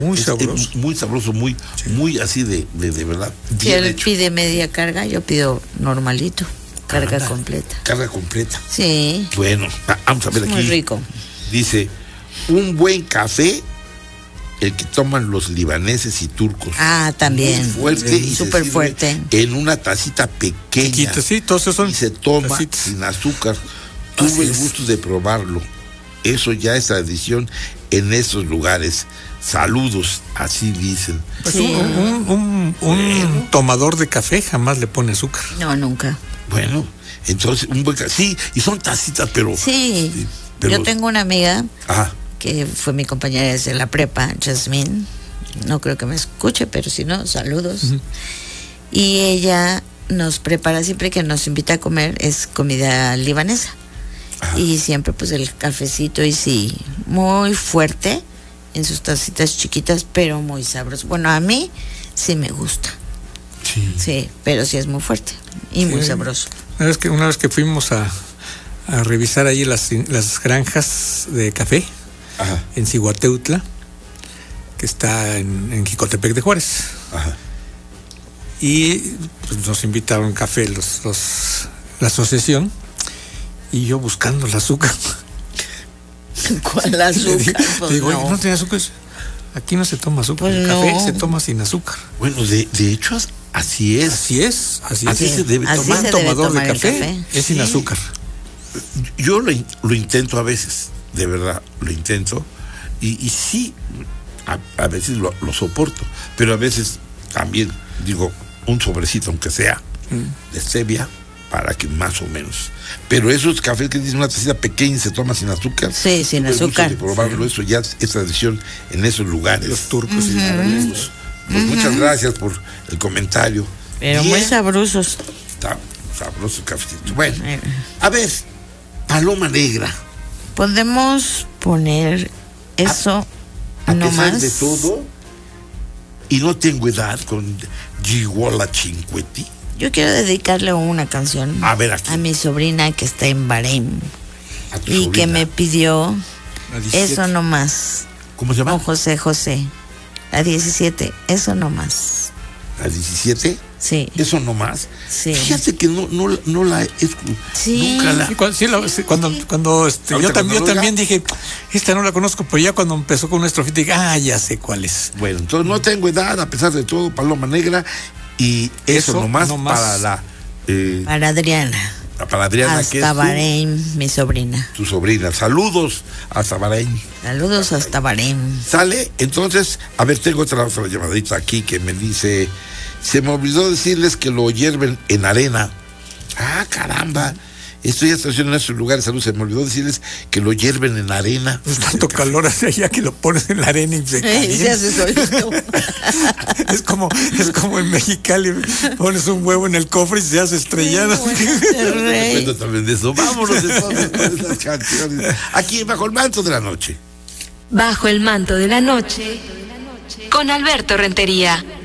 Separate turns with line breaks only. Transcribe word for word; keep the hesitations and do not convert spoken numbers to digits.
Muy
es,
sabroso.
Es muy sabroso, muy, sí. muy así de, de, de verdad.
Si él hecho. Pide media carga, yo pido normalito, carga Anda, completa.
Carga completa.
Sí.
Bueno, vamos a ver
es
aquí.
Muy rico.
Dice, un buen café, el que toman los libaneses y turcos.
Ah, también.
Muy fuerte sí, y
súper fuerte.
En una tacita pequeña.
Chiquita, sí, todos esos son
y se toma
tacitas.
Sin azúcar. Tuve el gusto de probarlo. Eso ya es tradición en esos lugares. Saludos, así dicen.
Pues sí. Un, un, un, un bueno. tomador de café jamás le pone azúcar.
No, nunca.
Bueno, entonces, un buen café. Sí, y son tacitas, pero...
Sí, sí pero, yo tengo una amiga ajá. que fue mi compañera desde la prepa, Jasmine. No creo que me escuche, pero si no, saludos. Uh-huh. Y ella nos prepara, siempre que nos invita a comer, es comida libanesa. Ajá. Y siempre pues el cafecito y sí, muy fuerte en sus tacitas chiquitas, pero muy sabroso. Bueno, a mí sí me gusta. Sí. Sí, pero sí es muy fuerte y sí. muy sabroso.
Una vez que, una vez que fuimos a, a revisar ahí las, las granjas de café Ajá. en Cihuateutla, que está en, en Jicotepec de Juárez. Ajá. Y pues, nos invitaron café los, los, la asociación. Y yo buscando el azúcar.
¿Cuál azúcar?
Digo,
pues
digo,
no.
no tiene azúcar. Aquí no se toma azúcar. Pues el no. café se toma sin azúcar.
Bueno, de, de hecho, así es.
Así es. Así,
así
es.
se debe
así
tomar.
Se
Un tomador
debe
de café,
café
es
sí.
sin azúcar.
Yo lo, lo intento a veces, de verdad, lo intento. Y, y sí, a, a veces lo, lo soporto. Pero a veces también, digo, un sobrecito, aunque sea, mm. de stevia, para que más o menos. Pero esos cafés que dicen una tacita pequeña y se toma sin azúcar.
Sí, sin azúcar.
De probarlo, sí. Eso ya es tradición en esos lugares.
Los turcos uh-huh. y
los pues uh-huh. Muchas gracias por el comentario.
Pero Bien. muy sabrosos.
Está sabroso cafecito. Bueno, a ver, Paloma Negra.
Podemos poner eso
a, a
no
pesar
más.
de todo, y no tengo edad con Giguola Cinquetti.
Yo quiero dedicarle una canción
a, ver aquí.
a mi sobrina que está en Bahrein y sobrina? que me pidió eso no más.
¿Cómo se llama?
Con José José. La diecisiete, eso no más.
¿La diecisiete?
Sí.
¿Eso no más?
Sí.
Fíjate que no, no, no la he
sí.
nunca la...
Sí, cuando, sí, la, sí, cuando, cuando este, yo, también, yo también dije, esta no la conozco, pero ya cuando empezó con una estrofita dije, ah, ya sé cuál es.
Bueno, entonces no tengo edad, a pesar de todo, Paloma Negra. Y eso, eso nomás, nomás para la...
Eh, para Adriana.
Para Adriana,
hasta
que es
Bahrein, tu, mi sobrina.
Tu sobrina. Saludos hasta Bahrein.
Saludos hasta Bahrein.
Sale, entonces, a ver, tengo otra, otra llamadita aquí que me dice, se me olvidó decirles que lo hierven en arena. Ah, caramba. Estoy ya estacionado en esos lugares, salud, se me olvidó decirles que lo hierven en arena.
Pues tanto calor hace allá que lo pones en la arena y se calienta.
Se hace solito.
es como, es como en Mexicali, pones un huevo en el cofre y se hace estrellado.
Sí, también de eso. Vámonos entonces con esas canciones. Aquí bajo el manto de la noche.
Bajo el manto de la noche, con Alberto Rentería.